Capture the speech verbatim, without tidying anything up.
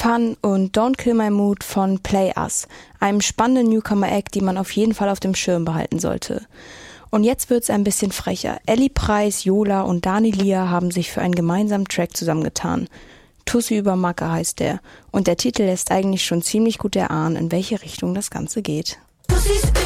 Fun und Don't Kill My Mood von Play Us, einem spannenden Newcomer-Act, die man auf jeden Fall auf dem Schirm behalten sollte. Und jetzt wird's ein bisschen frecher. Ellie Preis, Yola und Dani Lia haben sich für einen gemeinsamen Track zusammengetan. Tussi über Macke heißt der. Und der Titel lässt eigentlich schon ziemlich gut erahnen, in welche Richtung das Ganze geht. Tussis